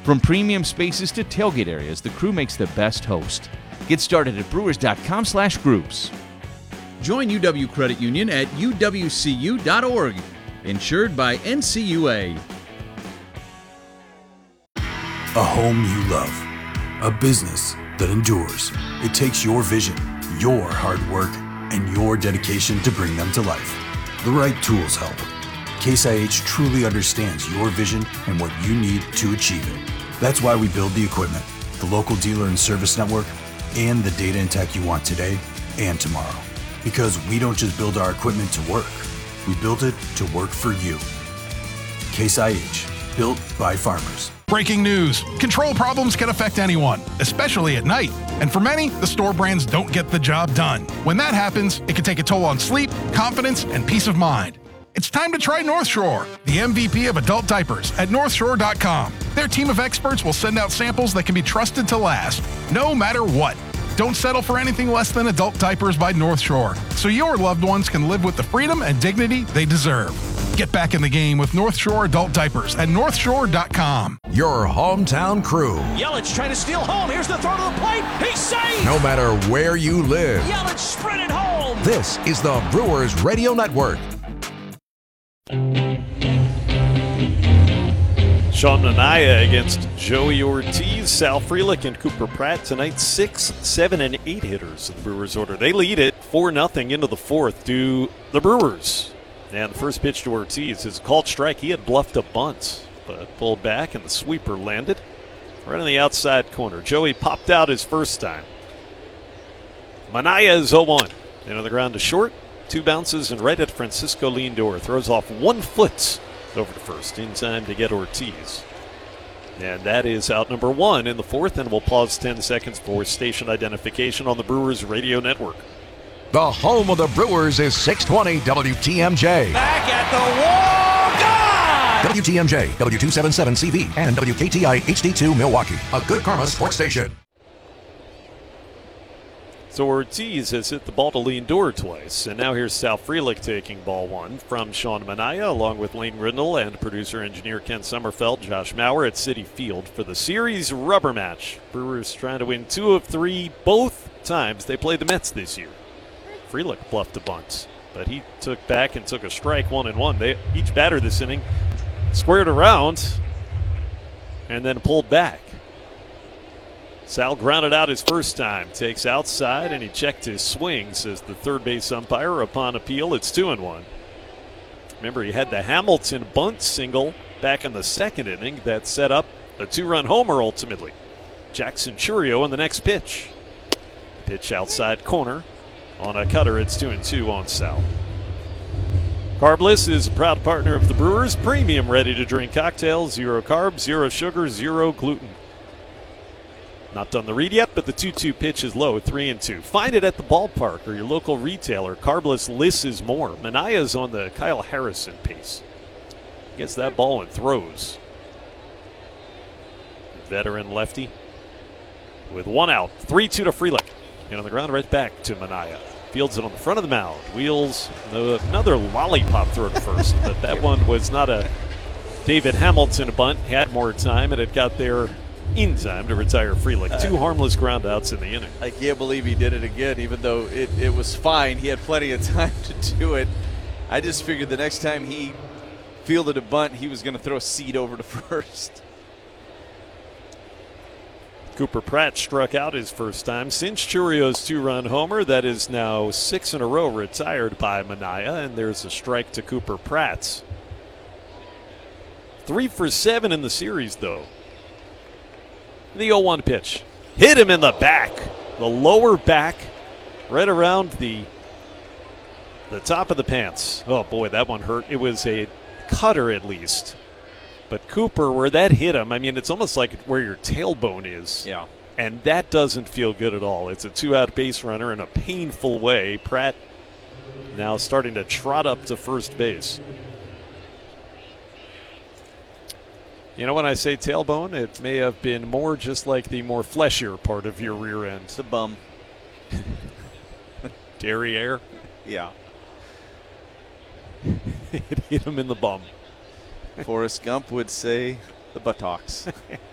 From premium spaces to tailgate areas, the Crew makes the best host. Get started at brewers.com/groups. Join UW Credit Union at uwcu.org. Insured by NCUA. A home you love. A business that endures. It takes your vision, your hard work, and your dedication to bring them to life. The right tools help. Case IH truly understands your vision and what you need to achieve it. That's why we build the equipment, the local dealer and service network, and the data and tech you want today and tomorrow. Because we don't just build our equipment to work, we build it to work for you. Case IH, built by farmers. Breaking news. Control problems can affect anyone, especially at night. And for many, the store brands don't get the job done. When that happens, it can take a toll on sleep, confidence, and peace of mind. It's time to try North Shore, the MVP of adult diapers at NorthShore.com. Their team of experts will send out samples that can be trusted to last, no matter what. Don't settle for anything less than adult diapers by North Shore, so your loved ones can live with the freedom and dignity they deserve. Get back in the game with North Shore adult diapers at NorthShore.com. Your hometown Crew. Yelich trying to steal home. Here's the throw to the plate. He's safe. No matter where you live. Yelich sprinted home. This is the Brewers Radio Network. Sean Manaea against Joey Ortiz, Sal Frelick, and Cooper Pratt. Tonight, 6, 7, and 8 hitters in the Brewers order. They lead it 4-0 into the fourth to the Brewers. And the first pitch to Ortiz is a called strike. He had bluffed a bunt, but pulled back, and the sweeper landed right on the outside corner. Joey popped out his first time. Manaea is 0-1. And on the ground to short. 2 bounces and right at Francisco Lindor. Throws off 1 foot over to first in time to get Ortiz. And that is out number 1 in the fourth, and we'll pause 10 seconds for station identification on the Brewers Radio Network. The home of the Brewers is 620 WTMJ. Back at the wall. Gone! WTMJ, W277CV, and WKTI HD2 Milwaukee. A Good Karma sports station. So Ortiz has hit the ball to Lindor twice, and now here's Sal Frelick taking ball 1 from Sean Manaea, along with Lane Grindle and producer-engineer Ken Sommerfeld, Josh Maurer at Citi Field for the series rubber match. Brewers trying to win 2 of 3 both times they played the Mets this year. Frelick bluffed a bunt, but he took back and took a strike 1-1. Each batter this inning squared around and then pulled back. Sal grounded out his first time, takes outside, and he checked his swing, says the third base umpire. Upon appeal, it's 2-1. Remember, he had the Hamilton bunt single back in the second inning that set up a 2-run homer ultimately. Jackson Chourio on the next pitch. Pitch outside corner. On a cutter, it's 2-2 on Sal. Carbless is a proud partner of the Brewers. Premium ready-to-drink cocktails, 0 carbs, 0 sugar, 0 gluten. Not done the read yet, but the 2-2 pitch is low, 3-2. Find it at the ballpark or your local retailer. Carbless lists is more. Manaea's on the Kyle Harrison pace. Gets that ball and throws. Veteran lefty with 1 out. 3-2 to Frelick. And on the ground right back to Manaea. Fields it on the front of the mound. Wheels another lollipop throw to first, but that one was not a David Hamilton bunt. Had more time, and it got there in time to retire Frelick. 2 harmless groundouts in the inning. I can't believe he did it again, even though it was fine. He had plenty of time to do it. I just figured the next time he fielded a bunt, he was going to throw a seed over to first. Cooper Pratt struck out his first time since Chourio's 2-run homer. That is now 6 in a row retired by Manaea, and there's a strike to Cooper Pratt. 3 for 7 in the series, though. The 0-1 pitch. Hit him in the back. The lower back, right around the top of the pants. Oh, boy, that one hurt. It was a cutter at least. But Cooper, where that hit him, I mean, it's almost like where your tailbone is. Yeah. And that doesn't feel good at all. It's a 2-out base runner in a painful way. Pratt now starting to trot up to first base. You know, when I say tailbone, it may have been more just like the more fleshier part of your rear end. It's the bum. Derriere? Yeah. It hit him in the bum. Forrest Gump would say the buttocks.